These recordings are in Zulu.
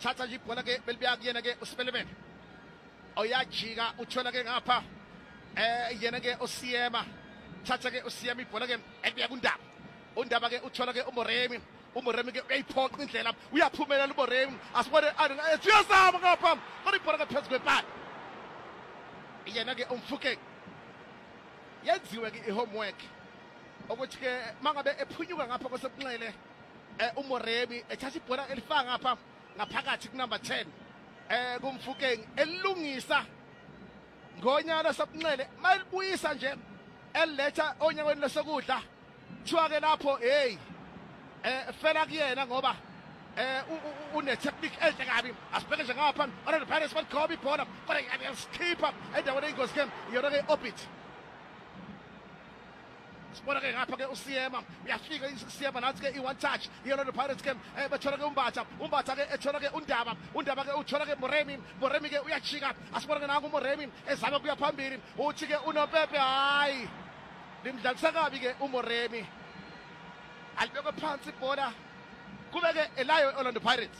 thatha nje ibhola ke belibuya kuyena ke uSipelebele oyajika uthola ke ngapha yena ke uSiyema thatha ke uSiyema ibhola ke ebuya uNdaba ke uthola ke uMoremi ke uyayiphoqa indlela uyaphumelela uMoremi asibone uyazama ngapha kodwa ibhola ke phezulu kwepala yena ke umfuke yenziwe ke ihomework ukuthi ke mangabe ephunyuka ngapha kwesobunxele uMoremi ethatha ibhola elifaka ngapha ngaphakathi kunumber 10 kumfukeng elungisa ngonyana sobunxele mayibuyisa nje eletha onyakweni lesokudla thiwa ke lapho hey fela kuyena ngoba une technique enhle kabi asibheke nje ngapha Orlando Pirates baligqoba ibhola kodwa yasikhipha endaweni eyingozi ke yona ke orbit sibona ke ngapha ke uSiyema uyafika uSiyema nathi ke i-one touch i-Orlando Pirates ke bethola ke umbatha ke ethola ke undaba ke uthola ke Moremi ke uyajika asibona ke nangu uMoremi ezama kuya phambili uthi ke unopepe hayi limdlalisa kabi ke uMoremi alibekwe phansi ibhola kube ke elayo Orlando Pirates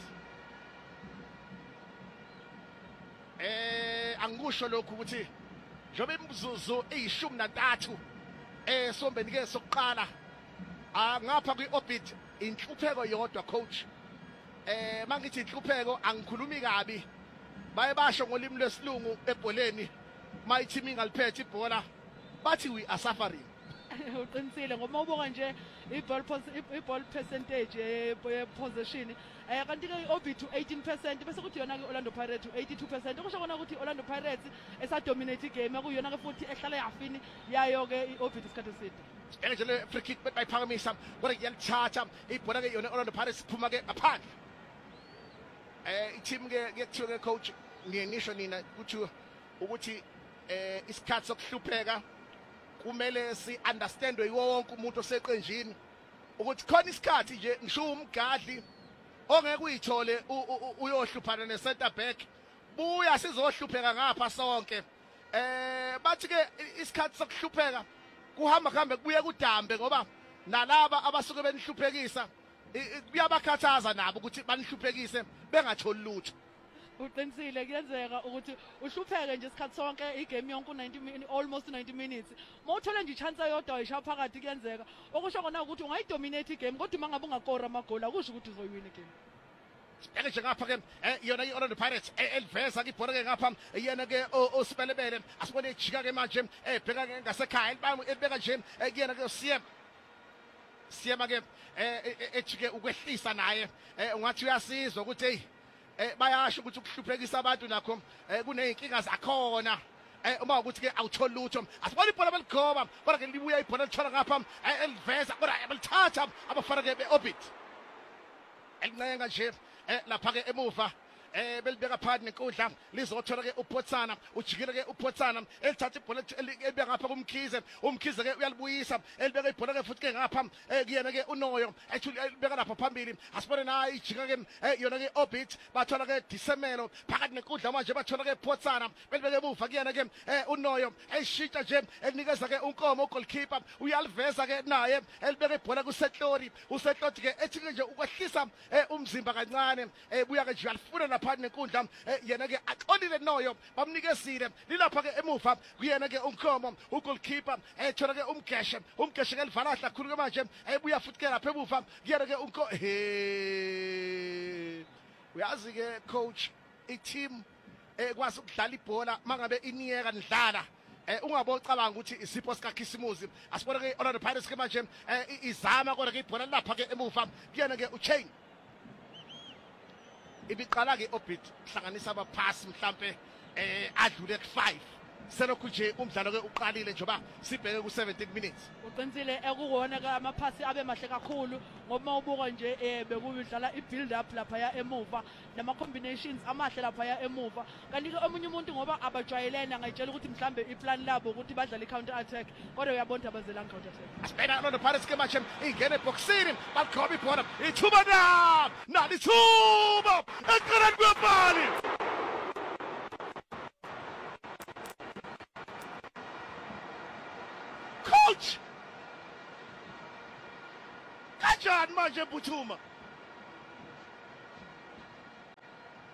angikusho lokhu ukuthi njobe imizuzu eyishumi nantathu sombeni ke sokuqala ngapha kwi-orbit inhlupheko yodwa coach mangithi inhlupheko angikhulumi kabi baye basho ngolimi lwesilungu ebholeni mayithimi ingaliphethe ibhola bathi we are suffering uqinisile ngoba ubuka nje i-ball percentage possession kanti ke i-orbit 18% bese kuthi yona ke Orlando Pirates 82% okusho kona ukuthi Orlando Pirates esadominate igame kuyona ke futhi ehlala yafini yayo ke i-orbit isikhathi eside nje le free kick bayiphakamisa kodwa yalithatha ibhola ke yona Orlando Pirates iphuma ke ngaphandle i-team ke kuthiwa ke coach ngisho nina ukuthi isikhathi sokuhlupheka kumele si-understandwe yiwo wonke umuntu oseqenjini ukuthi khona isikhathi nje ngisho umgadli ongeke uyithole uyohluphana ne-center back buya sizohlupheka ngapha sonke bathi ke isikhathi sokuhlupheka kuhambe kubuye kudambe ngoba nalaba abasuke benihluphekisa kuyabakhathaza nabo ukuthi banihluphekise bengatholi lutho uqinisile kuyenzeka ukuthi uhlupheke nje isikhathi sonke igame yonke almost 90 minutes mawuthola nje ichance yodwa ayisha phakathi kuyenzeka okusho kona ukuthi ungayidominate igame kodwa mangabe ungakora amagoli akusho ukuthi uzoyiwina igame Eke nje ngapha ke yona i-Orlando Pirates eliveza ke ibhola ke ngapha yena ke uSipelebele asibone ejika ke manje ebheka ke ngasekhaya elibeka nje kuyena ke Siyema ke ejike ukwehlisa naye ungathi uyasizwa ukuthi hey bayasho ukuthi ukuhluphekisa abantu nakho kuneyinkinga zakhona uma ukuthi ke awutholi lutho asibona ibhola beligoba kodwa ke libuya ibhola lithola ngapha eliveza kodwa belithatha abafana ke beorbit elincenga nje lapha ke emuva belibeka phakathi nenkundla lizothola ke uPhotsana ujikile ke uPhotsana elithatha ibhola elibeka ngapha umkhize ke uyalibuyisa elibeka ibhola ke futhi ke ngapha kuyena ke uNoyo actually elibeka lapha phambili asibone na ijika ke yona ke orbit bathola ke Disemelo phakathi nenkundla manje bathola ke Photsana belibeka emuva kuyena ke uNoyo eshintsha nje elinikeza ke unkomo goalkeeper uyaliveza ke naye elibeka ibhola kuSetlori uSetlori ke ethi nje ukwehlisa umzimba kancane buya ke nje alifuna lapha nenkundla yena ke aqolile Noyo bamnikezile lilapha ke emuva kuyena ke unkomo ugoalkeeper ethola ke umgeshe ke livalahla khulu ke manje ebuya futhi ke lapha emuva kuyena ke uyazi ke coach i-team ekwazi ukudlala ibhola mangabe iniyeka nidlala ungabocabanga ukuthi isipho sikaKhisimuzi asibona ke Orlando Pirates ke manje izama kodwa ke ibhola lapha ke emuva kuyena ke uChain ibiqala ke orbit hlanganisa abaphasi mhlambe adlule ku5 selokhu nje umdlalo ke uqalile njoba sibheke ku17 minutes uqinisile ekuwona ke amaphasi abe mahle kakhulu ngoba ubuka nje bekudlala i-build up lapha ya emuva nama combinations amahle lapha ya emuva kanti ke omunye umuntu ngoba abajwayelene angayitshela ukuthi mhlambe iplan labo ukuthi badlale i-counter attack kodwa uyabona abazelanga counter attack asibheka Orlando Pirates ke manje ingene eboxini baqhoba ibhola ithuba nali thuba eqaleni kwebali coach kanjani manje Mputhuma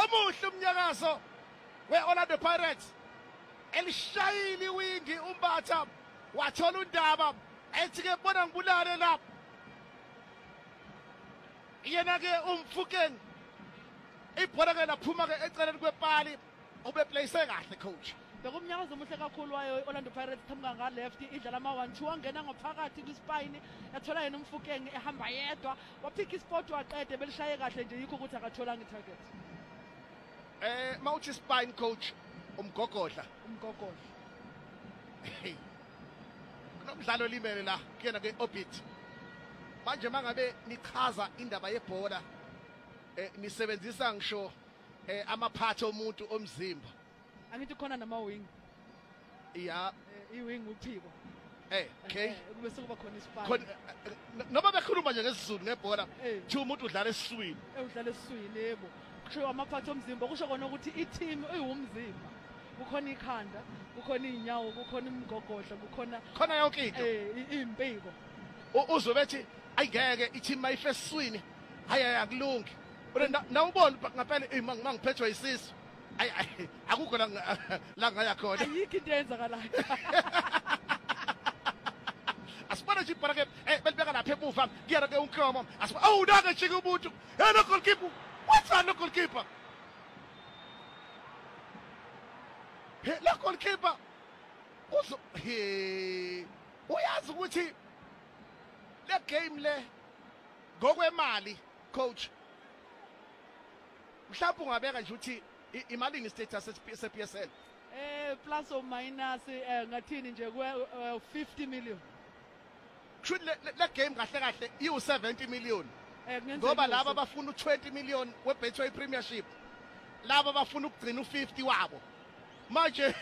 omuhle umnyakazo we-Orlando Pirates elishayile iwingi uMbatha wathola undaba ethi-ke bona ngibulale lapho yena-ke umfukeng ibhola-ke laphuma-ke eceleni kwepali ubeplayise kahle coach. bekumnyakazo omuhle kakhulu wayo i-Orlando Pirates qhamuka ngaleft idlala ama-1-2 wangena ngaphakathi kwispine yathola yena umfukeng ehamba yedwa waphikha isport waqede belishaye kahle nje yikho ukuthi akatholanga itarget. Mawuthi spine coach umgogodla kunomdlalo olimele la kuyena ke Orbit manje mangabe nichaza indaba yebhola nisebenzisa ngisho amaphatho omuntu omzimba angithi khona nama-wing ya i-wing uphiko okay kube sekuba khona ispine noma bekhuluma nje ngesizulu ngebhola thi umuntu udlala esiswini udlala esiswini yebo kusho amaphatho omzimba kusho kona ukuthi i-team iwumzimba kukhona ikhanda kukhona iy'nyawo kukhona imigogodla khona yonke into iy'mpiko uzobethi ayingeke i-team mayife esiswini hayi akulungi nawubona ngampela mangiphethwe yisisu akukho la ngaya khona ayikho into eyenzakalayo asibona nje ibhola ke belibeka lapha emuva kuyena ke uNkomo asibona nake jike umuntu no goalkeeper what's no goalkeeper la goalkeeper uyazi ukuthi le game le ngokwemali coach mhlawumbe ungabeka nje uthi imalini status se-PSL plus or minus ngathini nje kwe-50 million kushuthi le game kahle kahle iwu-70 million ngoba laba bafuna u-20 million we-Betway Premiership laba bafuna ukugcina u-50 wabo manje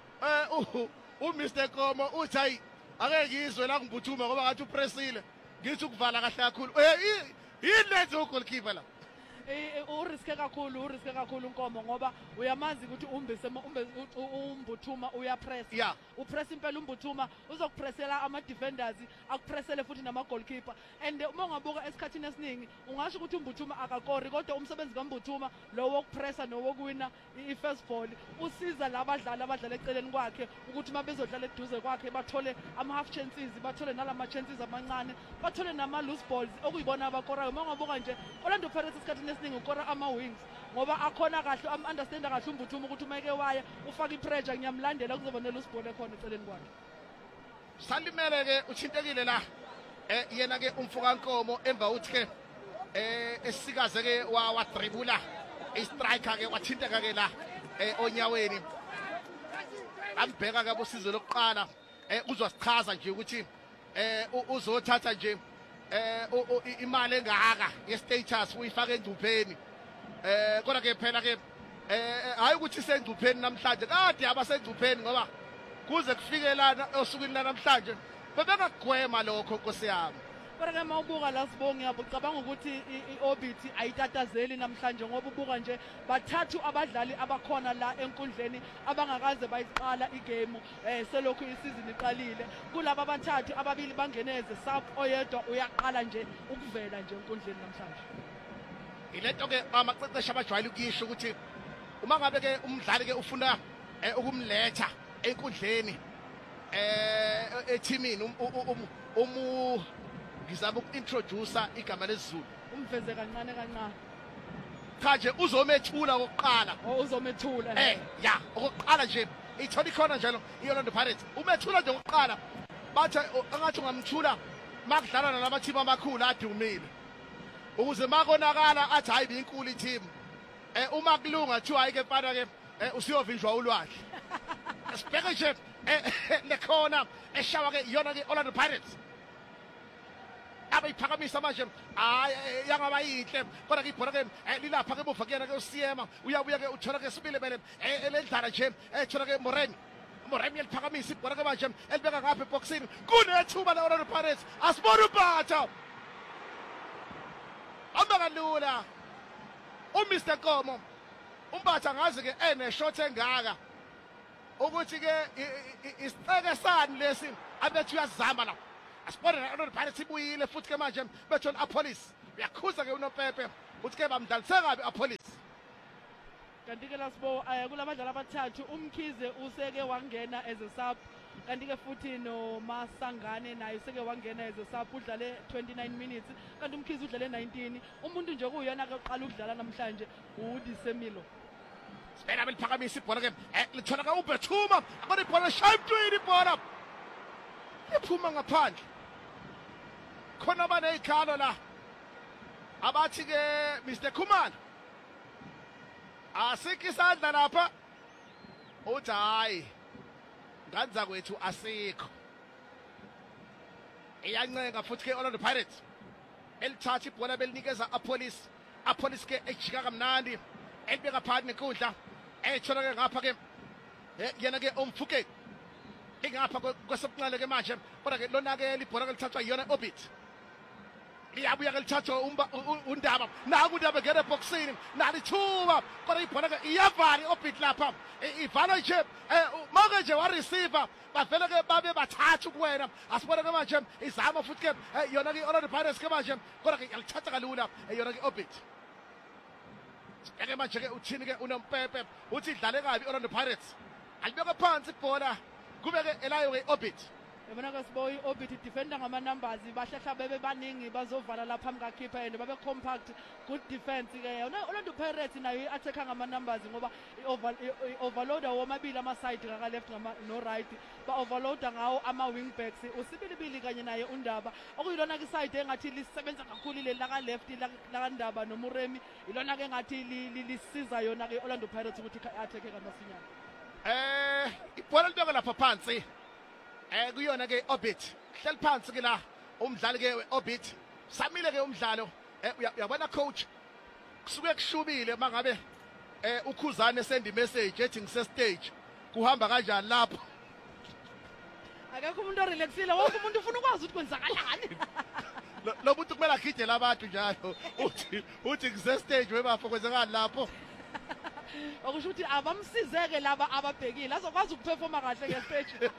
uMr Nkomo uthi hayi ake ngizwe la ngibhuthuma ngoba ngathi upressile ngithi ukuvala kahle kakhulu yini lenze ugoalkeeper la uriske kakhulu Nkomo ngoba uyamazi ukuthi uMbuthuma uyapress upress impela uMbuthuma uzokupressela ama-defenders akupressele futhi nama-goalkeeper and uma ungabuka esikhathini esiningi ungasho ukuthi uMbuthuma akakori kodwa umsebenzi kaMbuthuma lo wokupressa nowokuwina i-first ball usiza labadlali abadlala eceleni kwakhe ukuthi uma bezodlala eduze kwakhe bathole ama-half chances bathole nalama-chances amancane bathole nama-loose balls okuyibona abakorayo uma ungabuka nje Orlando Pirates esikhathini esiningi ukora ama-wings ngoba akhona kahle am-understanda kahle uMbuthuma ukuthi uma eke waya ufake i-pressure ngiyamlandela kuzoba ne-loose ball ekhona eceleni kwakhe salimele-ke uthintekile la yena-ke umfukaNkomo emva uthi-ke esikaze-ke wadribula istriker-ke wathinteka-ke la onyaweni ambheka-ke abosizo lokuqala uzosichaza nje ukuthi uzothatha nje imali engaka ye-status uyifaka engcupheni kodwa ke phela ke hayi ukuthi isengcupheni namhlanje kade abasengcupheni ngoba kuze kufike lana osukwini lanamhlanje bebengagwema lokho nkosi yami kodwa-ke uma ubuka la Sibongi yabo ucabanga ukuthi i-Orbit ayitatazeli namhlanje ngoba ubuka nje bathathu abadlali abakhona la enkundleni abangakaze bayiqala igame selokhu isizini iqalile kulaba abathathu ababili bangeneze sub oyedwa uyaqala nje ukuvela nje enkundleni namhlanje ilento-ke amacecesha abajwayele ukuyisho ukuthi uma ngabe-ke umdlali-ke ufuna ukumletha enkundleni ethimini ngizama uku-introducer igama lesizulu umveze kancane cha nje uzomethula okokuqala uzomethula okokuqala nje ithola ikhona njalo i-Orlando Pirates umethula nje okokuqala bathi angathi ungamthula makudlala nalamathimu amakhulu adumile ukuze makonakala athi hayi binkulu i-team uma kulunga kuthiwa hayi-ke mfana-ke usiyovinjwa ulwandle sibheke nje lekhona eshawa-ke iyona-ke Orlando Pirates abayiphakamisa manje hayi yangaba yinhle kodwa-ke ibhola-ke lilapha-ke emuva kuyena-ke uSiyema uyabuya-ke uthola-ke Sibilebele elendlala nje ethola-ke Moremi yaliphakamisa ibhola-ke manje elibeka ngapha ebhokisini kunethuba le-Orlando Pirates asibone uMbatha hamba kalula uMr Nkomo uMbatha ngazi-ke eneshot engaka ukuthi-ke isiceke sani lesi abethi uyazama la asibone na-Orlando Pirates ibuyile futhi-ke manje bethu i-Apolis uyakhuza-ke unopepe ukuthi-ke bamdlalise kabi i-Apolis kanti-ke lasibo kulabadlali abathathu uMkhize useke wangena as a sub, kanti-ke futhi noMasangane naye useke wangena as a sub, udlale 29 minutes, kanti uMkhize udlale 19. Umuntu nje kuyena-ke oqala ukudlala namhlanje uDisemilo. Spela beliphakamisa ibhola ke lithola ka uBethuma akona ibhola shaya emntwini ibhola iphuma ngaphandle khona baneyikhalo la abathi ke Mr Khumalo asikho isandla lapha uthi hayi nganza kwethu asikho iyancenga futhi ke Orlando Pirates elithatha ibhola belinikeza apolice ke ejika kamnandi elibeka phakathi nekudla ethola ke ngapha ke yena ke umfuke ingapha kwesokunqale ke manje kodwa ke lona ke libhola ke lithathwa yona Orbit liyabuya ke lithathwa uNdaba naku uNdaba ngene eboxini nalithuba kodwa ibhola ke iyavala Orbit lapha ivala nje manje nje wa receiver bavele ke babe bathathu kuwena asibona ke manje izama futhi ke yona ke Orlando Pirates ke manje kodwa ke yalithatha kalula yona ke Orbit eke manje ke uthini ke uNompepe uthi idlale kabi Orlando Pirates alibeka phansi ibhola kubeke elayo ke Orbit yabona ke sibo iOrbit defender ngama-numbers bahlahla bebe baningi bazovala lapha mkakhipha and babe compact good defense ke yona Orlando Pirates nayo i-attacker ngama-numbers ngoba i-overloader womabili ama-side ngaka-left no right ba-overloader ngawo ama-wing backs usibilibili kanye naye uNdaba okuyilona ke iside engathi lisebenza kakhulu ile laka-left lakaNdaba noMuremi ilona ke engathi lisiza yona ke Orlando Pirates ukuthi i-attacker kamasinyana ibhola litoko lapha phansi kuyona ke Orbit hleli phansi ke la umdlali ke Orbit samile ke umdlalo uyabona coach kusuke kushubile mangabe uKhuzane send message ethi ngise stage kuhamba kanjani lapho akekho umuntu orelaxile wonke umuntu ufuna ukwazi ukuthi kwenzakalani lo muntu kumele agide labantu njalo uthi ngise stage webafo kwenzakalani lapho okusho ukuthi abamsizeke laba ababhekile azokwazi ukuperforma kahle ngestage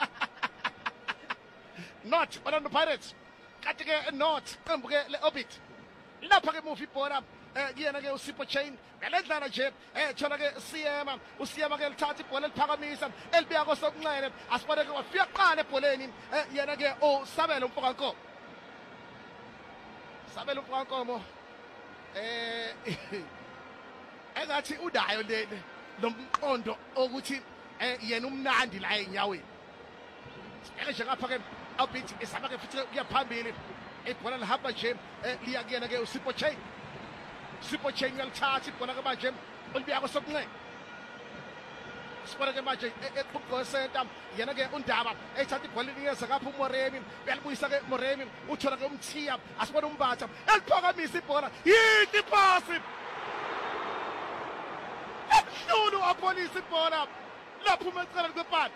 not Orlando Pirates kanti ke not qembu ke leOrbit lapha ke move ibhola kuyena ke uSipho Chain ngalendlala nje thola ke uSiyema ke lithatha ibhola liphakamisa elibuya kosokunxele asibone ke wafika qala ebholeni yena ke Sabelo Mpokankomo Sabelo Mpokankomo engathi udayo leli lomqondo ukuthi yena umnandi la enyaweni sibeke nje ngapha ke Orbit isaba ke futhi kuyaphambili ibhola lihamba nje liyakuyena ke uSipho Chain uyalithatha ibhola ke manje olibuya kosokunxele sibona ke manje eqhuqo center yena ke uNdaba ethatha ibhola linikeza ngapha uMoremi uyalibuyisa ke Moremi uthola ke uMthiya asibona umbatha eliphakamisa ibhola yithi pasi Lulu apolice ibhola laphuma eceleni kwepala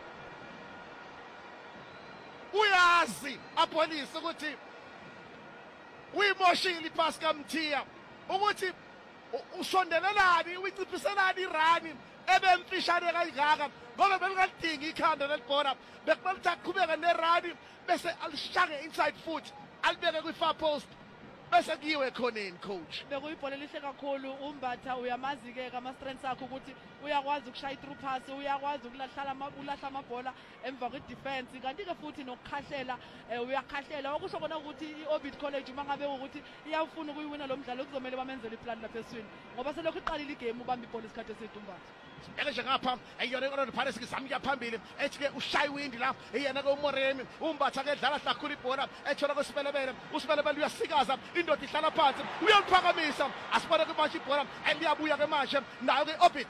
uyazi apolice ukuthi uyimoshile iphasi kaMthiya ukuthi usondelelani uyiciphiselani irani ebemfishane kangaka ngoba belingadingi ikhanda lelibhola bekumele ukuthi aqhubeke nerani bese alishange inside foot alibeke kwi-far post bese kuyiwe khoneni coach bekuyibhola elihle kakhulu umbatha uyamazi-ke ama-strengths akho ukuthi uyakwazi ukushaya i-through pass uyakwazi ulahla amabhola emva kwe-defense kanti-ke futhi nokukhahlela uyakhahlela okusho kona ukuthi i-Orbit College uma ngabe ukuthi iyafuna ukuyiwina lo mdlalo kuzomele bamenzele iplani lapha eswini ngoba selokhu iqalile igame ubamba ibhola isikhathi eside umbatha eke nje ngapha eyona Orlando Pirates ngizama ukuya phambili ethi ke ushaye windi la yena ke uMoremi umbatha ke dlala kakhulu ibhola ethola uSibelebele uyasikaza indoda ihlala phansi uyaliphakamisa asibona ke manje ibhola eliyabuya ke manje nayo ke Orbit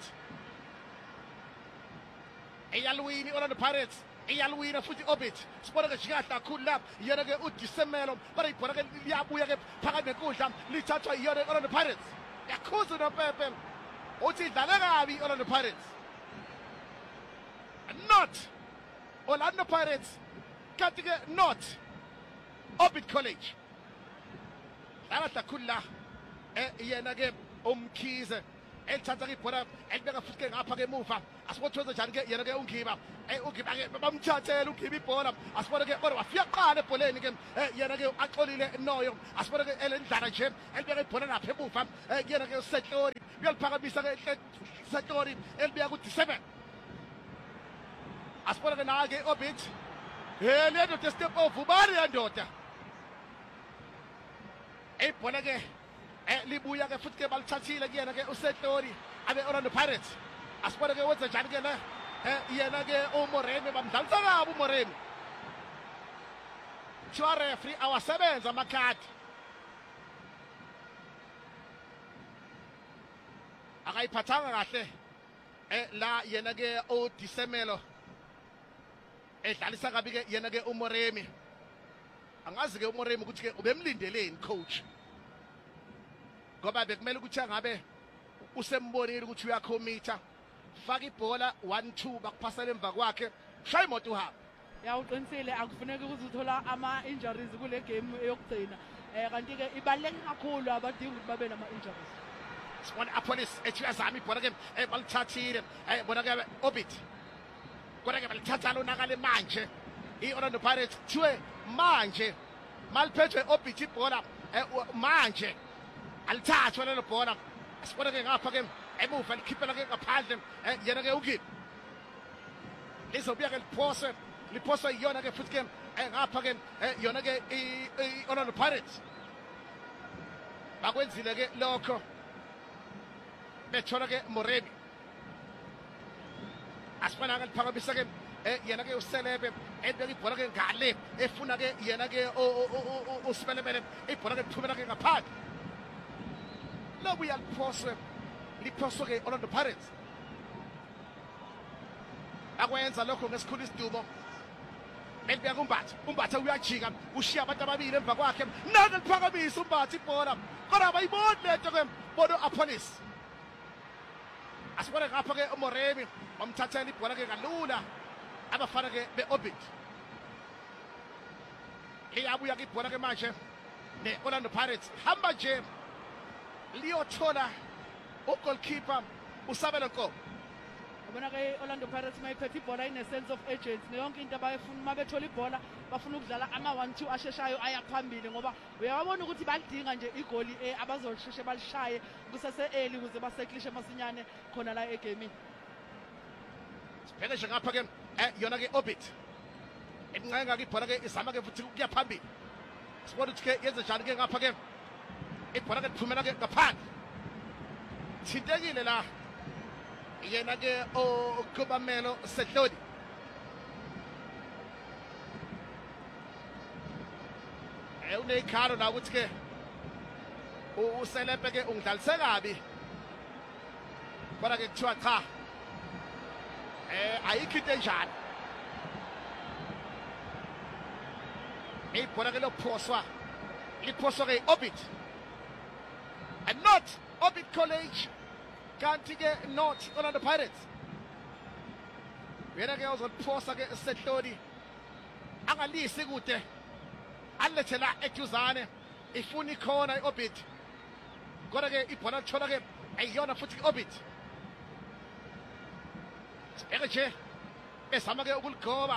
eyalwini Orlando Pirates iyalwina futhi Orbit sibona ke jikahle kakhulu lapha yena ke uDisemelo kodwa ibhola ke liyabuya ke phakathi nekudla lithathwa yona Orlando Pirates yakhuza noPepe uthi idlale kabi Orlando Pirates not Orlando Pirates kanti ke not Orbit College dlala kakhulu la yena ke uMkhize elithatha ibhola elibeka futhi ke ngapha ke emuva asibothoza njani ke yena ke uNgiba ke bamthathela uNgiba ibhola asibone ke kodwa wafika qala ebholeni ke yena ke axolile noyo asibone ke elendlala nje elibeka ibhola lapha emuva yena ke uSetlori uyaliphakamisa ke setori elibuya ku-D7 asibona ke nayo ke Orbit le ndoda step off ubani yandoda ibhola ke libuya ke futhi ke balithathile kuyena ke usetori abe Orlando Pirates asibona ke wenza njani ke la yena ke uMoremi bamdlalisa kabi uMoremi kuthiwa referee awasebenza amakhadi akayiphathanga kahle la yena ke uDisemelo edlalisa kabi ke yena ke uMoremi angazi ke uMoremi ukuthi ke ubemlindeleni coach ngoba bekumele ukuthi angabe usembonile ukuthi uyakhomitha faka ibhola 1-2 bakuphasela emva kwakhe shaya imoto uhamba uqinisile akufuneki ukuthi uthola ama-injuries kule game yokugcina kanti ke ibaluleke kakhulu abadinga ukuthi babe nama-injuries sibona apolice ethi uyazama ibhola ke balithathile bona ke Orbit kodwa ke balithatha lonakale manje i-Orlando Pirates kuthiwe manje maliphethwe Orbit ibhola manje alithathwa lelo bhola sibona ke ngapha ke emuva likhiphela ke ngaphandle yena ke uKip lizobuya ke liphoswe yona ke futhi ke ngapha ke yona ke i-Orlando Pirates bakwenzile ke lokho bethola ke Moremi asifana ke liphakamisa ke yena ke uSelebe ebeka ibhola ke ngale efuna ke yena ke uSibelebele ibhola ke liphumela ke ngaphandle lobuya liphoswe ke Orlando Pirates akwenza lokho ngesikhulu isidumo elibeka umbatha uyajika ushiya abantu ababili emva kwakhe nake liphakamisa umbatha ibhola kodwa abayiboni lento ke bono apolice asibona ngapha ke uMoremi bamthathela ibhola ke kalula abafana ke beOrbit liyabuya ke ibhola ke manje ne-Orlando Pirates hamba nje liyothola ugoalkeeper uSabelo Nkomo ubona ke Orlando Pirates mayiphethe ibhola ine-sense of urgency yonke into abayifuna uma bethola ibhola bafuna ukudlala ama-1-2 asheshayo aya phambili ngoba uyabona ukuthi balidinga nje igoli abazosheshe balishaye kusese-early ukuze baseklishe masinyane khona la egamini sibheke nje ngapha ke yona ke Orbit encenga ke ibhola ke izama ke futhi kuya phambili sibona ukuthi ke yenze njani ke ngapha ke ibhola ke liphumela ke ngaphandle thintekile la yena ke uKhubamelo Sehlodi uneyikhalo la ukuthi ke uSelebe ke ungidlalise kabi kodwa ke kuthiwa cha ayikho into enjalo ibhola ke liphoswa ke Orbit and not Orbit College kanti ke not Orlando Pirates yena ke uzoliphosa ke Sehlodi angalisi kude alethe la eduzane ifuna ikhona iOrbit kodwa ke ibhola lithola ke ayiyona futhi iOrbit sibheke nje bezama ke ukuligoba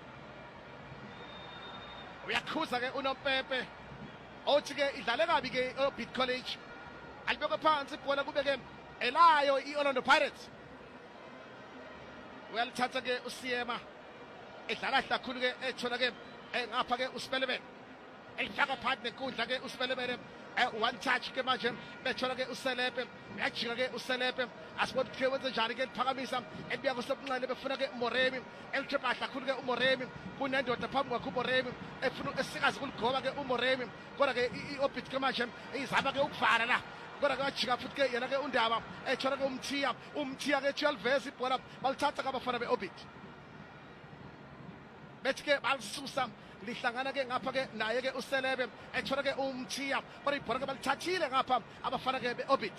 uyakhuza ke uNompepe othi ke idlale kabi ke iOrbit College alibeke phansi ibhola kube ke elayo i-Orlando Pirates uyalithatha ke uSiyema edlala kakhulu ke ethola ke ngapha ke uSibelebele elifaka phakathi nenkundla ke uSibelebele one touch ke manje bethola ke uSelebe uyajika ke uSelebe asibona ukuthi wenze njani ke liphakamisa elibuya kusobunqane befuna ke uMoremi elitripha kakhulu ke uMoremi kunendoda phambi kwakhe uMoremi efuna esikazi kuligoba ke uMoremi kodwa ke iOrbit ke manje izama ke ukuvala la kodwa ke wajika futhi ke yena ke uNdaba ethola ke umthiya ke 12 verse ibhola balithatha kabafana beOrbit bethi ke balisusa lihlangana ke ngapha ke naye ke uSelebe ethola ke umthiya kodwa ibhola ke balithathile ngapha abafana ke beOrbit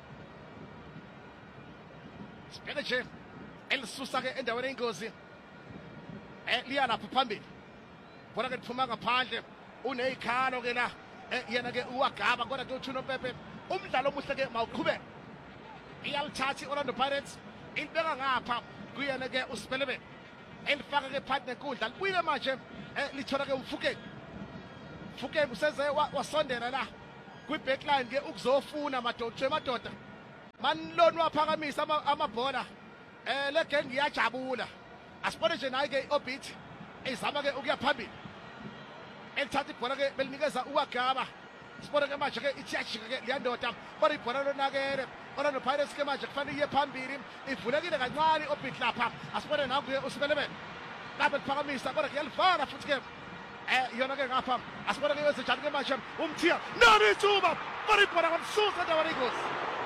sibheke nje elisusa ke endaweni eyingozi liya lapha phambili ibhola ke liphuma ngaphandle uneyikhalo ke la yena ke uwagaba kodwa ke uThuno Pepe umdlalo omuhle ke mawuqhubeka iyalithatha iOrlando Pirates ilibeka ngapha kuyena ke uSibelebele elifaka ke phakathi nenkundla libuyile manje lithola ke Mfukeng useze wasondela la kwi-backline ke ukuzofuna madoda manloni waphakamisa amabhola le gang iyajabula asibone nje naye ke Obit izama ke ukuya phambili elithatha ibhola ke belinikeza uwagaba sibone ke manje ke ithiyajika ke liyandoda kodwa ibhola lonakele Orlando Pirates ke manje kufanele iye phambili ivulekile kancane Obit lapha asibone nangu uSibelebele lapha eliphakamisa kodwa kuyalivala futhi ke yona ke ngapha asibone ke wenze njani ke manje umthiya nani ithuba kodwa ibhola kamsusa ndawana ingozi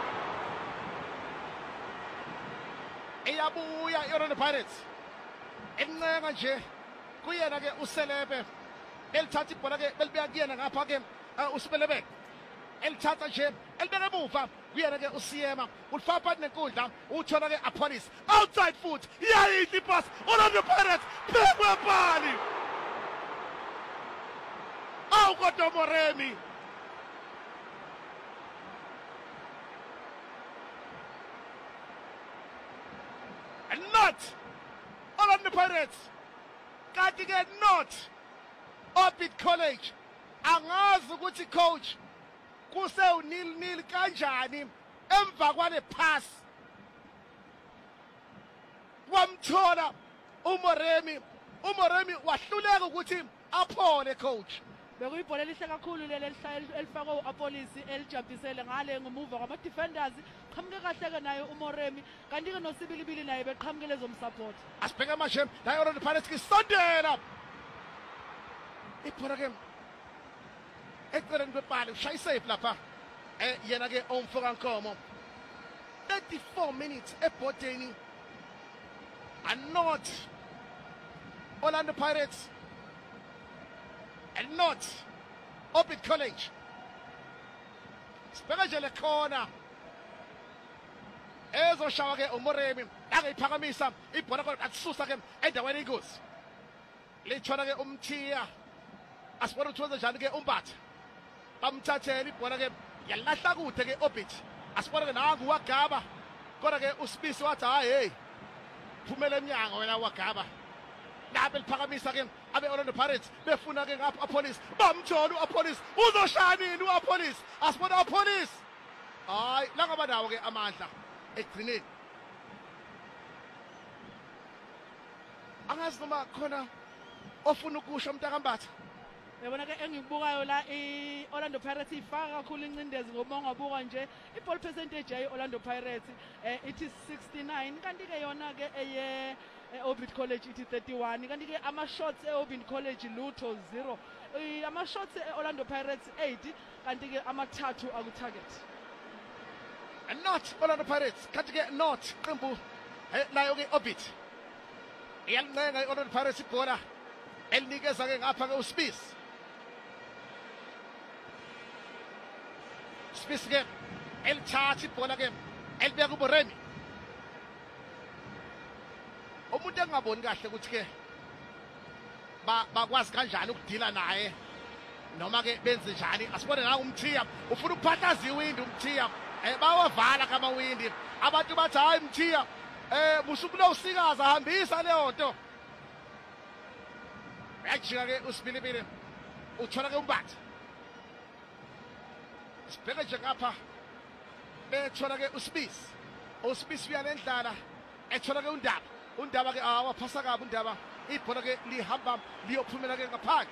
iyabuya i-Orlando Pirates encenga nje kuyena ke uSelebe elithatha ibhola ke belibeka kuyena ngapha ke uSibelebele elithatha nje elibeka emuva kuyena ke uSiyema ulifaka phakathi nenkundla uthola ke Apolis outside foot iyayidla ipass Orlando Pirates phekwe pali kodwa Moremi and not Orlando Pirates kanti ke not Obit College angazi ukuthi coach kusewu nil kanjani emva kwale pass wamthola uMoremi wahluleka ukuthi aphole coach bekuyibhola elihle kakhulu leli elifakwe uApolisi elijumpisele ngale ngemuva kwama defenders qhamuke kahle ke naye uMoremi kanti ke noSibilibili naye beqhamuke lezo msupport asibheke manje la Orlando Pirates kisondela ibhola ke eceleni kwepali ushaya safe lapha yena ke Omfoka Nkomo 34 minutes ebhodeni and not Orlando Pirates and not Obit College sibheka nje le khona ezoshawa ke uMoremi angayiphakamisa ibhola kodwa akususa ke endaweni ingozi lithona ke umthiya asibona ukuthi wenza njani ke umbatha bamthathela ibhola ke yalahla kude ke Obit asibona ke nangu wagaba kodwa ke uSpisi wathi hey phumela eminyango wena wagaba lapha eliphakamisa ke abe Orlando Pirates befuna ke ngapha Apolis bamthola uApolis uzoshaya nini uApolis asibona uApolis hayi la ngaba nawo ke amandla egcineni angazi noma khona ofuna ukusho umntakambatha yabona ke engikubukayo la iOrlando Pirates ifaka kakhulu incindezi ngoba ungabuka nje iball percentage yayo Orlando Pirates ithi 69 kanti ke yona ke eye Obit College ithi 31 kanti ke ama shots eObit College lutho 0 ama shots eOrlando Pirates 8 kanti ke amathathu aku target and not Orlando Pirates kanti ke not qembu layo ke Obit iyalincenga iOrlando Pirates ibhola elinikeza ke ngapha ke uSpisi Spisi ke elithatha ibhola ke elibeka uMoremi umuntu engaboni kahle ukuthi ke bakwazi kanjani ukudila naye noma ke benze njani asibone la umthiya ufuna ukuphathaza iwindi umthiya bawavala kama windi abantu bathi hayi mthiya musukulo usikaza hambisa leyo nto yajika ke uSibilibili uthola ke umbatha sibheke nje ngapha bethola ke uSpisi uyalendlala ethola ke undaba ke awaphasa kabi undaba ibhola ke lihamba liyophumela ke ngaphandle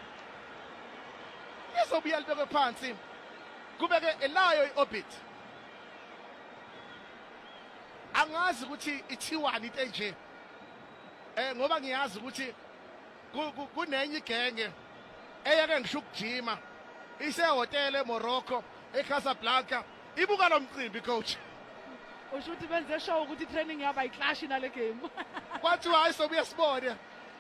lizobuya libekwe phansi kube ke elayo iObit angazi ukuthi ithiwani into enje ngoba ngiyazi ukuthi kunenye igenge eyake ngisho ukujima isehotel eMorocco eCasablanca ibuka lo mcimbi coach usho ukuthi benze show ukuthi training yaba iclash nale game kwathi hayi sobuye sibone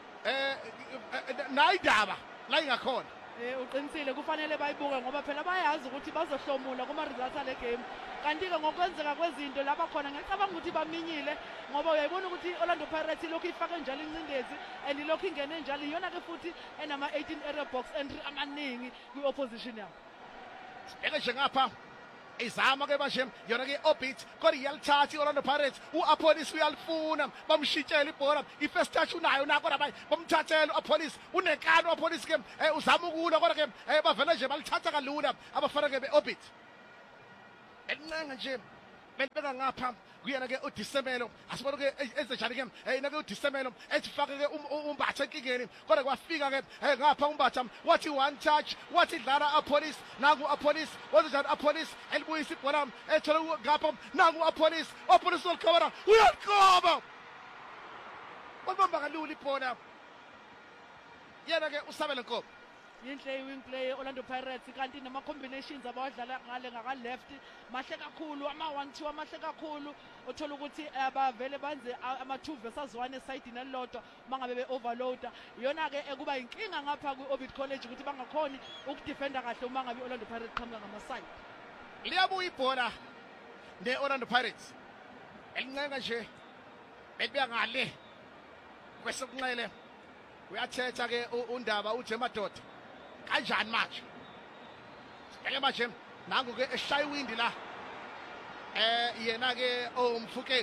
nayidaba la ingakhona uqinisile kufanele bayibuke ngoba phela bayazi ukuthi bazohlomula kuma results ale game kanti ke ngokwenzeka kwezinto laba khona ngicabanga ukuthi baminyile ngoba uyayibona ukuthi Orlando Pirates lokhu ifake njalo incindezi and lokhu ingene njalo iyona ke futhi enama 18 area box entry amaningi kwiopposition yabo sibheke nje ngapha izama ke manje yona ke Obit kodwa iyalithatha iOrlando Pirates uApolis uyalifuna bamshitshela ibhola ifirst touch unayo nako nabayi bamthathela uApolis unenkani uApolis ke uzama ukulwa kodwa ke bavela nje balithatha kalula abafana ke beObit encenga nje belibeka ngapha kuyena ke uDisemelo asibona ke ezenjani ke na ke uDisemelo ethifaka ke umbatha enkingeni kodwa kwafika ke ngapha umbatha wathi one touch wathi dlala apolice naku apolice wazenjani apolice elibuyisa ibhola ethola ngapha naku apolice ulikhobera uyaliqoba ubamba kalula ibhola yena ke usabela Nkobo yinhle wing play Orlando Pirates kanti nama combinations abawadlala ngale ngaka-left mahle kakhulu ama-1-2 amahle kakhulu uthola ukuthi abavele banze ama-2 versus 1 esayidini elilodwa uma ngabe be-overloada iyona-ke kuba yinkinga ngapha kwi-Orbit College ukuthi bangakhoni ukudefenda kahle uma ngabe i-Orlando Pirates qhamuka ngamasayidi liyabuya ibhola ne-Orlando Pirates elincenga nje belibuya ngale kwesokunxele uyathetha ke undaba uthi emadoda kanjani manje sibheke manje nangu ke eshaya iwindi la yena ke umfukeni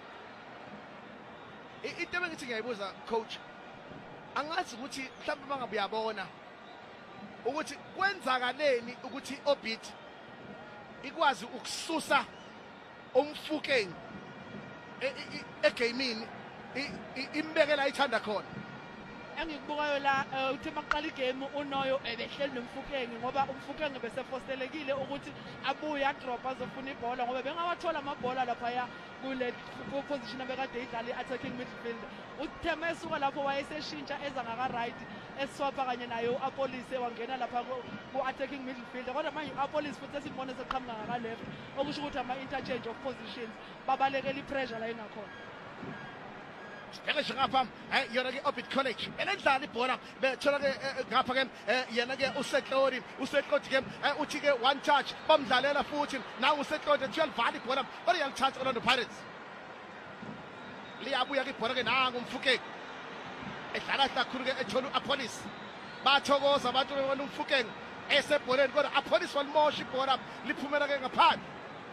into engithi ngiyayibuza coach angazi ukuthi mhlawumbe mangabe uyabona ukuthi kwenzakaleni ukuthi Orbit ikwazi ukususa umfukeni egamini imbekela ithanda khona engikubukayo la uthi maqala igame uNoyo ebehleli nomfukenge ngoba umfukenge bese fostelekile ukuthi abuye adrop azofuna ibhola ngoba bengawathola amabhola lapha ya kule position abekade idlala i-attacking midfield utheme esuka lapho wayeseshintsha eza ngaka right eswapha kanye nayo uApolice wangena lapha ku-attacking midfield kodwa manje uApolice futhi esibone seqhamuka ngaka left okusho ukuthi ama-interchange of positions babalekela i-pressure la engakhona sibheke nje ngapha yona ke Orbit College elendlala ibhola bethola ke ngapha ke yena ke uSetlodi ke uthi ke one touch bamdlalela futhi nawu uSetlodi uyalivala ibhola kodwa yalithatha Orlando Pirates liyabuya ke ibhola ke nangu umfukeni edlala kakhulu ke ethola uApolice bathokoza abantu bebona umfukeni esebholeni kodwa uApolice walimosha ibhola liphumela ke ngaphandle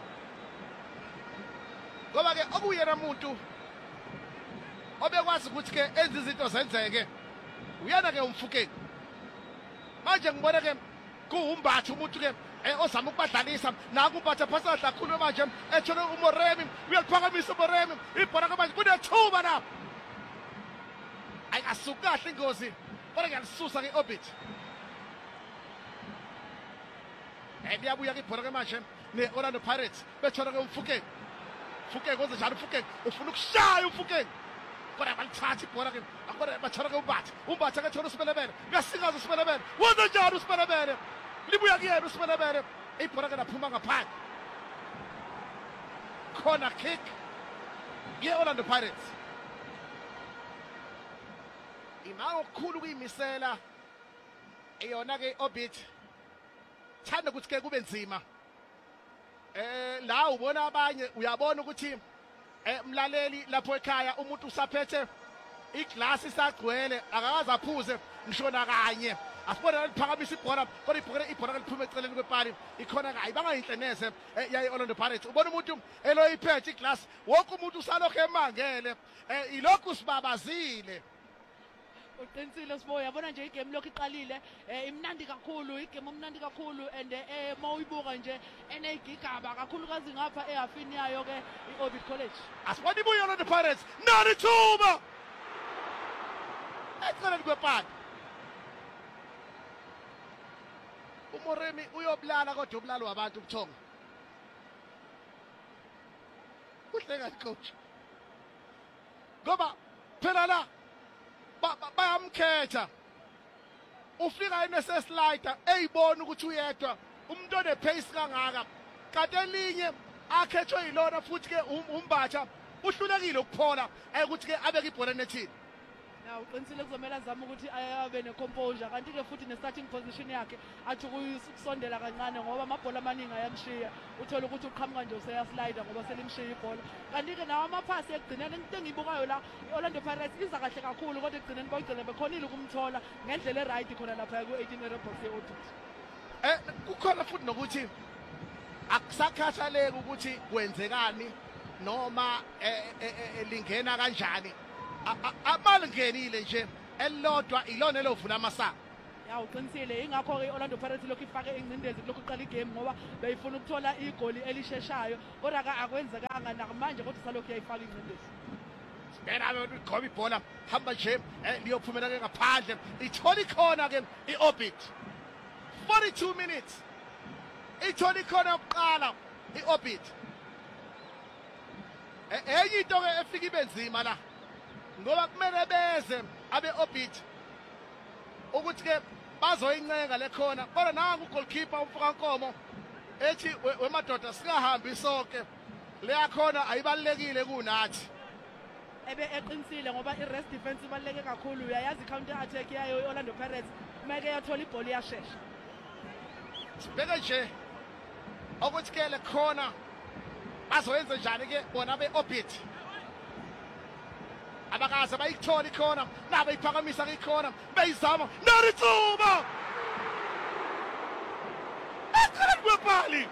ngoba ke okuyena umuntu obekwazi ukuthi ke enza izinto zenzeke uyena ke umfukeni manje ngibona ke kuwumbatha umuntu ke ozama ukubadlalisa naku umphatha phasa kakhulu manje ethola uMoremi uyaliphakamisa uMoremi ibhola manje kunethuba la ayasuka kahle ingozi kodwa kuyalisusa ke Orbit liyabuya ke ibhola ke manje ne-Orlando Pirates bethola ke umfukeni konze njalo umfukeni ufuna ukushaya umfukeni kodwa balithatha ibhola ke kodwa bathola ke umbatha ke thola uSibelebele uyasingaza uSibelebele wenza njalo uSibelebele libuya kuyena uSibelebele ibhola ke laphuma ngaphandle corner kick ye-Orlando Pirates imanga okukhulu kuyimisela eyona ke Orbit thanda ukuthi ke kube nzima la ubona abanye uyabona ukuthi mlaleli lapho ekhaya umuntu usaphethe iglass isagcwele akakaze aphuze ngishona kanye asibona liphakamisa ibhola kodwa ibhola liphuma eceleni kwepali ikhona kayi bangayinhle neze yayi Orlando Pirates ubona umuntu eloyiphethe iglass wonke umuntu usalokho emangele ilokhu sibabazile uqinisile Sibo yabona nje igame lokho iqalile imnandi kakhulu igame omnandi kakhulu and mawuyibuka nje eneyigigaba kakhulukazi ngapha ehafini yayo ke iOrbit College asibona ibuye Orlando Pirates nani thuba eceleni kwepali uMoremi uyobulala kodwa ubulalo wabantu ubuthongo kuhle kahle coach ngoba phela la bayamkhetha ufika eneseslider eyibona ukuthi uyedwa umuntu onepace kangaka kanti elinye akhethwe yilona futhi ke umbatha uhlulekile ukuphola ukuthi ke abeke ibhola nethini na uqinisile kuzomela azama ukuthi abe necomposure kanti ke futhi ne-starting position yakhe athi ukusondela kancane ngoba amabhola amaningi ayamshiya uthola ukuthi uqhamuka nje useyaslida ngoba selimshiya ibhola kanti ke nawo amaphasi ekugcineni into engiyibukayo la i-Orlando Pirates iza kahle kakhulu kodwa ekugcineni bagcina bekhonile ukumthola ngendlela eright khona lapha ku-18 yard box ye-Orbit kukhona futhi nokuthi akusakhathaleki ukuthi kwenzekani noma lingena kanjani abalingenile nje elilodwa ilona elovula amasango Ya uqinisile ingakho ke Orlando Pirates lokhu ifake ingcindezi lokhu uqala igame ngoba beyifuna ukuthola igoli elisheshayo kodwa akwenzekanga nakamanje kodwa salokhu yayifaka ingcindezi. Bena beqhoba ibhola hamba nje liyophumela ke ngaphandle ithola ikhona ke iOrbit 42 minutes ithola ikhona yokuqala iOrbit enye into ke efika ibenzima la ngoba kumele beze abeOrbit ukuthi ke bazoyincenga lekhona kodwa nangu ugoalkeeper umfuka Nkomo ethi wemadoda singahambi sonke leyakhona ayibalekile kunathi ebe eqinisile ngoba i-rest defense ibaluleke kakhulu uyayazi i-counter attack yayo i-Orlando Pirates kumele yathola ibhola iyashesha sibheke nje ukuthi ke le khona bazoyenza njani ke bona beOrbit abakaze bayithola ikhona nabe iphakamisa ke ikhona beyizama narithuba ekhona kwebhali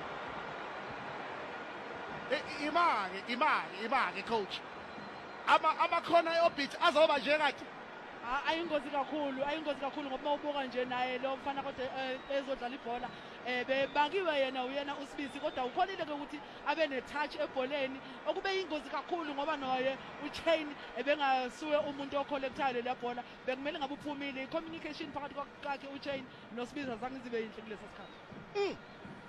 imake coach amakhona eOrbit azoba nje kade ayingozi kakhulu ngoba mawubuka nje naye lo mfana kodwa ezodlala ibhola bebangiwe yena uyena uSibisi kodwa ukhonile ke ukuthi abe netouch ebholeni okube yingozi kakhulu ngoba noye uChain ebengasuwe umuntu ocollectayo le bhola bekumele ngabe uphumile icommunication phakathi kwakhe uChain noSibisi azange zibe yinhle kulesi sikhathi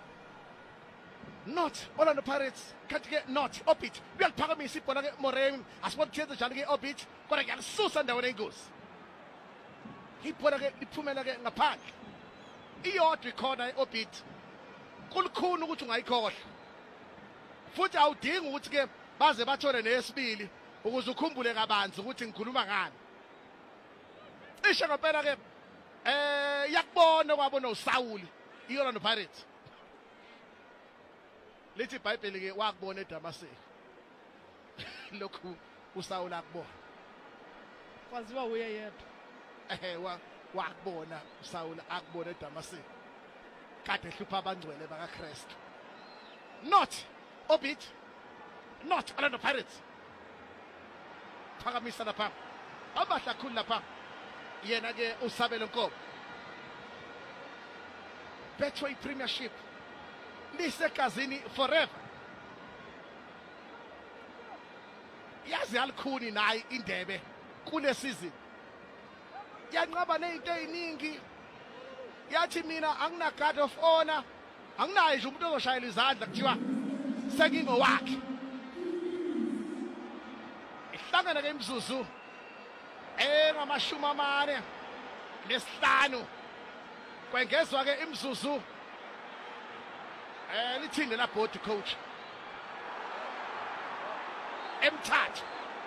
not Orlando Pirates kanti ke not Orbit uyaliphakamisa ibhola ke Moremi asibona kuyenza njani ke Orbit kodwa kuyalisusa endaweni engozi ibhola ke liphumela ke ngaphandle iyodwa ikhona iOrbit kulukhuni ukuthi ungayikhohlwa futhi awudingi ukuthi ke baze bathole nesibili ukuze ukhumbule kabanzi ukuthi ngikhuluma ngani cishe ngempela ke yakubona kwabona uSawuli iOrlando Pirates lithi iBhayibheli ke wakubona eDamascus lokhu uSawuli akubona kwaziwa uye yedwa wakubona uSawuli akubona eDamascus kade ehlupha abangcwele bakaKristu not Orbit not Orlando Pirates phakamisa lapha abahla khulu lapha yena ke uSabelo Nkomo Betway Premiership lisegazini forever yazi alikhuni nayi indebe kule season yanqaba nezinto eziningi yathi mina angina guard of honor anginayo nje umuntu ozoshayela izandla kuthiwa sengingowakhe ihlangana ke imzuzu engamashumi amane nesihlanu kwengezwa ke imzuzu lithinde la board coach emthathu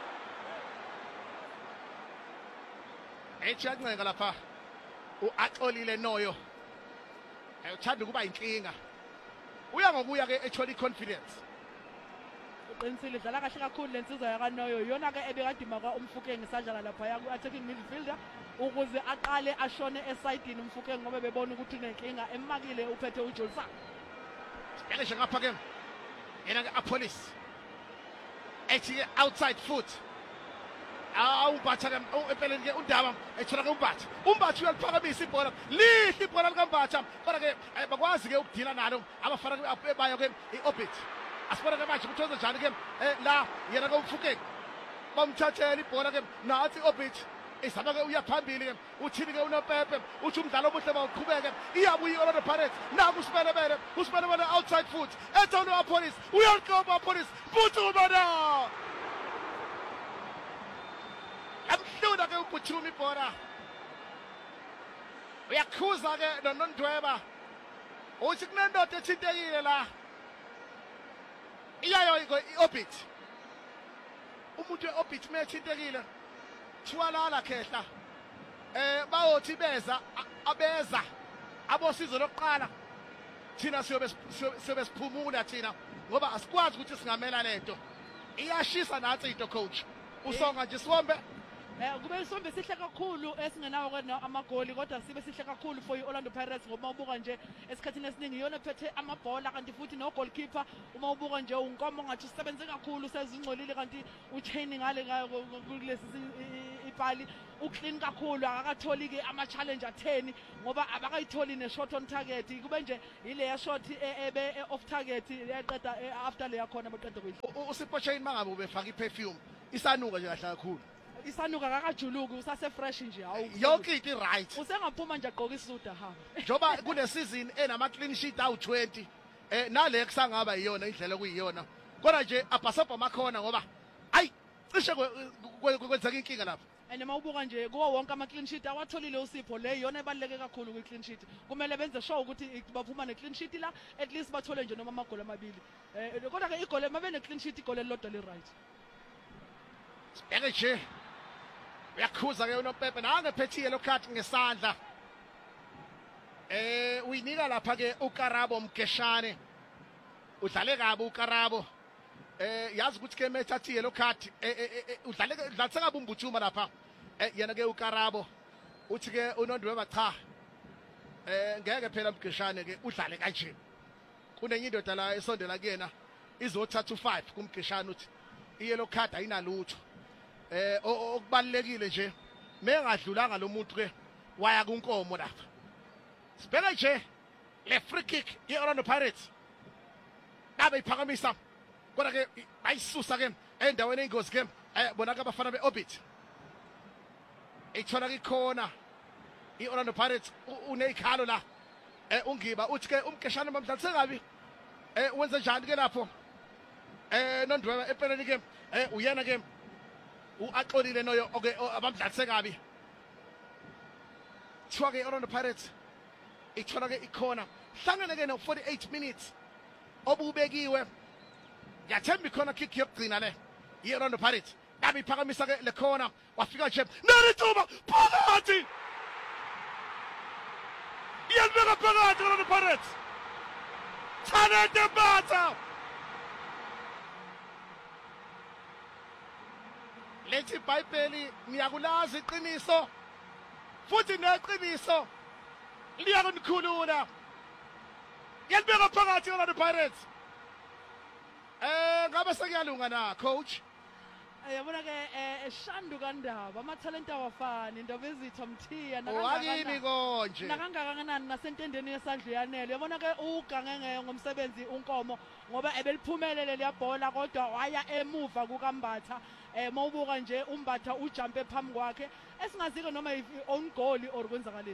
echanceka lapha uAxolile Noyo uthanda ukuba inkinga uya ngokuya ke ethola iconfidence uqinisile dlala kahle kakhulu lensizwa yakanoyo yona ke ebekadima kwa umfukeng isadlala lapha yaku attacking midfielder ukuze aqale ashone esidini umfukeng ngoba bebona ukuthi unenkinga emakile uphethe uJolisa nje ngapha ke yena ke Apolis ethi outside foot awubatha ke empeleni ke uNdaba ethola ke umbatha uyaliphakamisa ibhola lihle ibhola likaMbatha kodwa ke bakwazi ke ukudila nalo abafana bayo ke iOrbit asibona ke manje ukuthi njani ke la yena ke umfukeng bamthathela ibhola ke nathi iOrbit isaba ke uyaphambili ke uthini ke unopepe uthi umdlalo omuhle bawuqhubeke iyabuya iOrlando Pirates naku usibelebele outside foot ethona uApolis uyalqoba uApolis buthuma na amhlula ke ubuthuma ibhola uyakhuza ke noNdweba uthi kunendoda ethintekile la iyayo iOrbit umuntu weOrbit methintekile thwalala khehla bayothi abeza abosizo lokuqala thina siyobe siphumula thina ngoba asikwazi ukuthi singamela lento iyashisa nathi into coach usonga nje siwombe kube isombe sihle kakhulu esingenawo kwena amagoli kodwa sibe sihle kakhulu for iOrlando Pirates ngoba ubuka nje esikhathini esiningi iyona phethe amabhola kanti futhi no goalkeeper uma ubuka nje uNkomo ngathi usebenze kakhulu sezingcolile kanti uChain ngale kulesi umbhali uclean kakhulu akakatholi ke ama challenge 10 ngoba abakayitholi ne shot on target kube nje ile ya shot ebe off target yaqeda after le yakhona baqeda kuyidla uSiphosheni mangabe ubefaka iperfume isanuka nje kahle kakhulu isanuka akakajuluki usase fresh nje hawu yonke into right usengaphuma nje agqoka isuda hamba njoba kule season enama clean sheet awu20 nale kusangaba iyona indlela kuyiyona kodwa nje abhasobha makhona ngoba ayi cishe kwenzeka inkinga lapha and mawubuka nje kuwo wonke ama clean sheet awatholile uSipho le iyona ebaleke kakhulu kwi clean sheet kumele benze sure ukuthi baphuma ne clean sheet la at least bathole nje noma amagoli amabili kodwa ke igole mabene clean sheet igole lodwa le right sibheke nje uyakhuza ke uNopepe nangephethiye lokhathi ngesandla uyinika lapha ke uKarabo Mgeshane udlale kabi uKarabo yazi ukuthi ke methathiye lokhathi udlale kabi umbuthuma lapha yena ke uKarabo uthi ke uNondweba cha ngeke phela Mgeshane ke udlale kanje kunenye indoda la esondela kuyena izothatha u5 kuMgeshane uthi iyelo card ayinalutho okubalekile nje mengadlulanga lo muntu ke waya kunkomo lapha sibheke nje le free kick yeOrlando Pirates babe iphakamisa kodwa ke ayisusa ke endaweni engozi ke bona ke abafana beOrbit ithola ke khona iOrlando Pirates uneyikhalo la ungiba uthi ke uMgeshane bamdlalise kabi wenze njani ke lapho Nondweba empeleni ke uyena ke uaxolile noyo okay abamdlalise kabi thiwa ke Orlando Pirates ithola ke ikhona hlangene ke no 48 minutes obubekiwe yathemba ikhona kick yokugcina le yeOrlando Pirates babe iphakamisa ke le khona wafika nje nelithuba phakathi yelbeka phakathi Orlando Pirates Thanete Batha lethi iBhayibheli niyakulazi iqiniso futhi neqiniso liyakunikhulula yelibeka phakathi Orlando Pirates ngabe sekuyalunga na coach yabona ke Shandu kaNdaba amathalenta awafani Ndaba Ezitho Mthiya wakini konje nakangakanani nasentendeni yesandla yanele yabona ke ugange ngomsebenzi unkomo ngoba ebeliphumelele liyabhola kodwa waya emuva kukaMbatha mawubuka nje uMbatha ujumpe phambi kwakhe esingazike noma on goal or kwenzakaleni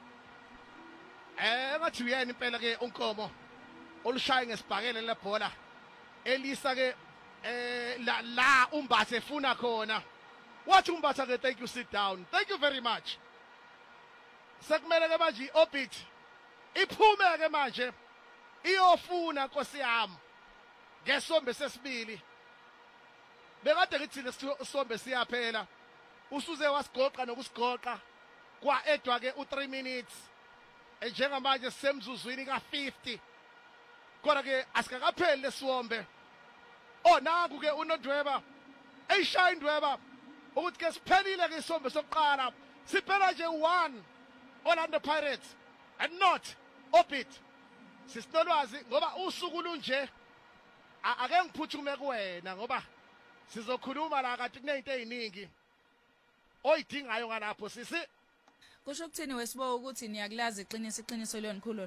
ngathi uyena impela ke unkomo olushaye ngesibhakele lebhola elisa ke la uMbatha efuna khona wathi uMbatha ke thank you sit down thank you very much sekumele ke manje Orbit iphume ke manje iyofuna Nkosi yami ngesombe sesibili bekade ngithi lesisombe siyaphela usuze wasigoqa nokusigoqa kwa edwa ke u3 minutes njengamanje semzuzwini ka50 kodwa ke asikakapheli lesiwombe naku ke uNondweba eyishaya indweba ukuthi ke siphelile ke isombe sokuqala siphela nje 1 Orlando Pirates and not Orbit sisinolwazi ngoba usuku lunje ake ngiphuthume kuwena ngoba sizokhuluma la kade kunezinto eziningi oyidingayo ngalapho sisi kusho ukuthini wesibo ukuthi niyakulazi iqiniso lenikhulula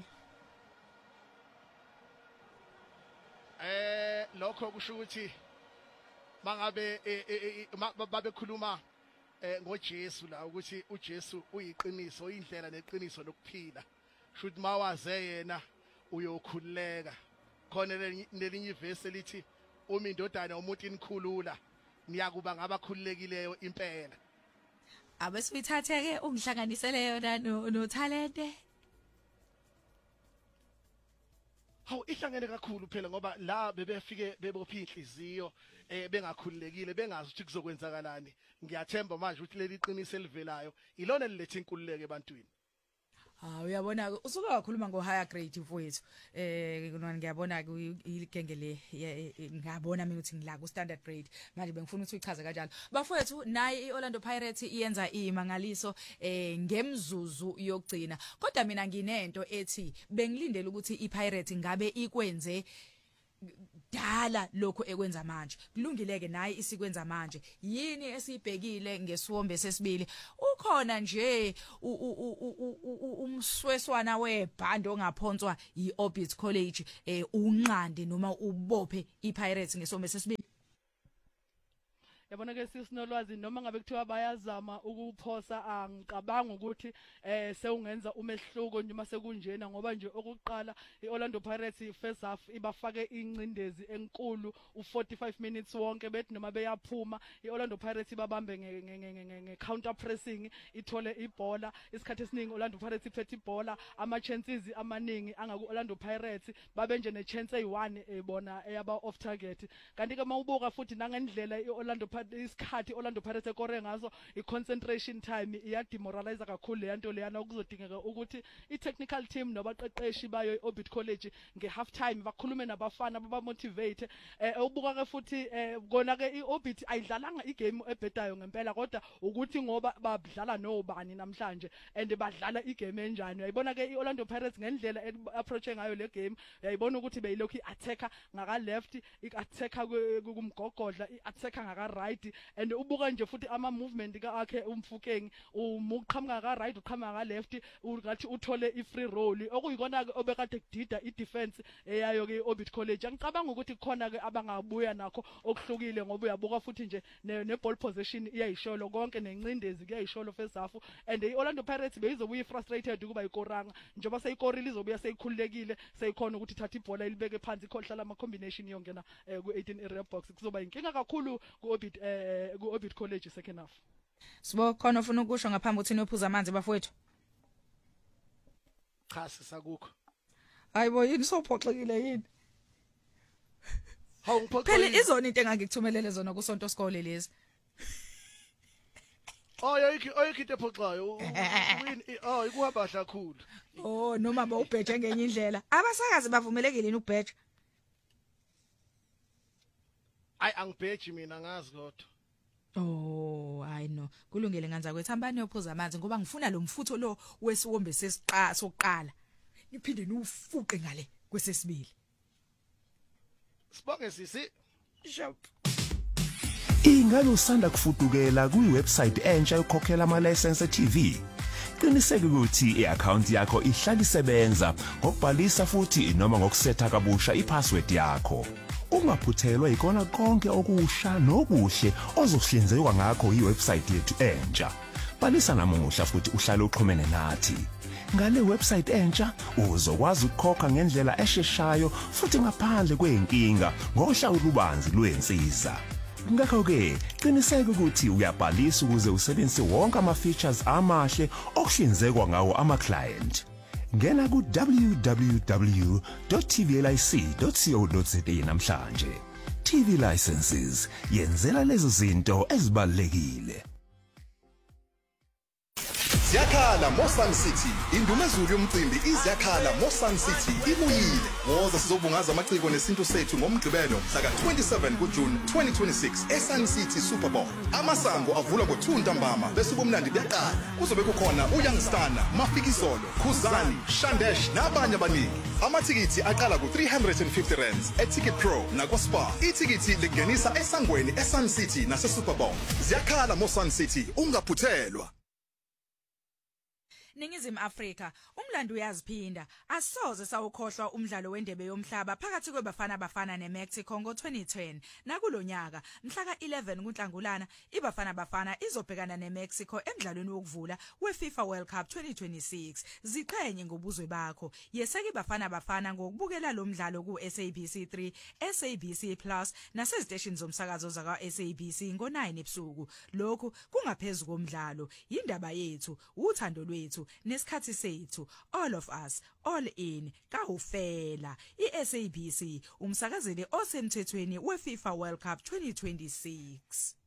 lokho kusho ukuthi mangabe babekhuluma ngoJesu la ukuthi uJesu uyiqiniso indlela neqiniso lokuphila should mawaze yena uyokhululeka khona lelinye ivesi lithi uma indodana umuntu inikhulula niyakuba ngabakhululekileyo impela abesithatheke ungihlanganisele yona noThalente hawu ihlangene kakhulu phela ngoba la bebefike bebopha inhliziyo bengakhululekile bengazi ukuthi kuzokwenzakalani ngiyathemba manje ukuthi leli qiniso elivelayo ilona lilethe inkululeko ebantwini uyabona usuke wakhuluma ngo-higher grade mfowethu ngiyabona igenge le ngiyabona mina ukuthi ngila ku-standard grade manje bengifuna ukuthi uyichaze kanjalo bafowethu naye i-Orlando Pirates iyenza imangaliso ngemzuzu yokugcina kodwa mina nginento ethi bengilindele ukuthi i-Pirates ngabe ikwenze kudala lokho ekwenza manje kulungileke naye isikwenza manje yini esibhekile ngesiwombe sesibili ukhona nje umsweswana webhandi ongaphonswa iOrbit College unqande noma ubophe iPirates ngesombe sesibili. Yabona ke sisinolwazi noma ngabe kuthiwa bayazama ukuphosa angicabanga ukuthi sewungenza umehluko nje sekunjena ngoba nje okuqala iOrlando Pirates first half ibafake incindezi enkulu u45 minutes wonke bethi noma beyaphuma iOrlando Pirates babambe nge counter pressing ithole ibhola isikhathi esiningi Orlando Pirates iphethe ibhola ama chances amaningi angaku Orlando Pirates babe nje ne chance eyi1 bona eyaba off target kanti ke mawubuka futhi nangendlela iOrlando isikhathi Orlando Pirates ekore ngazo iconcentration time iyademoralize kakhulu leyanto leyana ukuzodingeka ukuthi itechnical team nabaqeqeshi bayo iOrbit College ngehalf time bakhulume nabafana babamotivate ubuka ke futhi kona ke iOrbit ayidlalanga igame ebhedayo ngempela kodwa ukuthi ngoba badlala nobani namhlanje and badlala igame enjani uyayibona ke iOrlando Pirates ngendlela approach ngayo le game uyayibona ukuthi beyilokhu iattacker ngaka left iattacker kumgogodla iattacker ngaka right and ubuka nje futhi ama movement ka akhe umfukeng umuqhamuka ka right uqhamuka ka left ungathi uthole ifree roll okuyikona ke obekade kudida idefense eyayo ke iOrbit College ngicabanga ukuthi khona ke abangabuya nakho okuhlukile ngoba uyabuka futhi nje ne ball possession iyayisholo konke nencindezi kuyayisholo first half and iOrlando Pirates beyizobuya frustrated kuba ikoranga njengoba seyikorile izobuya seyikhululekile seyikhona ukuthi thatha ibhola ilibeke phansi ikhohlala ama combination yongena ku18 area box kuzoba inkinga kakhulu ku-Orbit College second half. Sibo khona ufuna ukusho ngaphambi ukuthi niyophuza amanzi bafowethu. Cha sisakukho. Hayibo yini sophoxekile yini? Hawu ngiphoxekile. Phela izona into engangikuthumelele zona kusonto skole lezi. Oyikho ephoxayo. Ikuhamba kakhulu. Oh noma bawubheje ngenye indlela. Abasakazi bavumelekile yini ukubheja? Angibheji mina ngazi kodwa. Oh, I know. Kulungile nganza kwethu hambani yophuza amanzi ngoba ngifuna lo mfutho lo wesiwombe sokuqala. Niphinde niwufuqe ngale kwesesibili. Sibonge sisi. Shop. Ingabe usanda kufutukela kuwebsite entsha yokhokhela ama license TV? Qiniseka ukuthi iaccount yakho ihlala isebenza ngokubhalisa futhi noma ngokusetha kabusha ipassword yakho. Ungaphuthelwa ikona konke okusha nokuhle ozohlinzekwa ngakho iwebsite yethu entsha. Balisa namuhla futhi uhlale uxhumene nathi. Ngale website entsha uzokwazi ukukhokha ngendlela esheshayo futhi ngaphandle kweinkinga ngohlawulo lubanzi lwensiza. Ngakho ke qiniseka ukuthi uyabhalisa ukuze usebenzise wonke ama features amahle okuhlinzekwa ngawo ama client. Ngena ku www.tvlic.co.za namhlanje. TV licenses yenzela lezi zinto ezibalekile. Siyakhala Mosan City indumezulu yomcimbi iziyakhala Mosan City ibuyile woza sizobungaza amaciko nesinto sethu ngomgqibelo mhla ka27 kuJune 2026 eSun City Super Bowl amasango avula ngo2 ntambama bese bomnandi beqala kuzobe kukhona uYoungstana Mafikizolo Khuzani Shandesh nabanye abaningi amathikithi aqala ku350 rands eTicket Pro nakoSpar ithikithi lingenisa esangweni eSun City nase Super Bowl ziyakhala Mosan City ungaphuthelwa. Ningizimu Afrika umlando uyaziphinda asoze sawukhohlwa umdlalo wendebe yomhlaba phakathi kwebafana neMexico ngo2010 nakulonyaka mhla ka11 kuNhlangulana ibafana izobhekana neMexico emidlalweni wokuvula weFIFA World Cup 2026 ziqhenye ngobuzwe bakho yeseke ibafana ngokubukela lo mdlalo kuSABC3 SABC Plus naseziteshini zomsakazo zakwa SABC ngo9 ebusuku lokhu kungaphezulu komdlalo indaba yethu uthando lwethu nesikhathi sethu all of us all in kahufela iSABC umsakazeli osemthethweni weFIFA World Cup 2026.